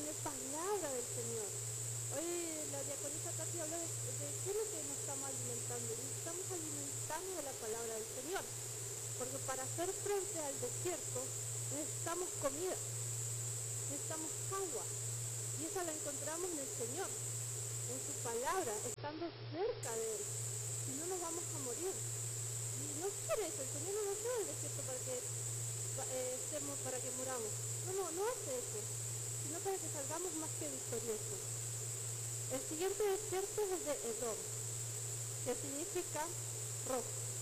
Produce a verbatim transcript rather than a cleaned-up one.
tener palabra del Señor. Hoy la diaconisa Tati habla de, de qué es lo que nos estamos alimentando. Nos estamos alimentando de la palabra del Señor. Porque para hacer frente al desierto necesitamos comida, necesitamos agua. Y esa la encontramos en el Señor, en su palabra, estando cerca de Él. Si no, nos vamos a morir. Y no quiere eso, el Señor no nos da el desierto para que, eh, estemos, para que muramos. No, no, no hace eso, sino para que salgamos más que victoriosos. El siguiente desierto es el de Edom, que significa rojo.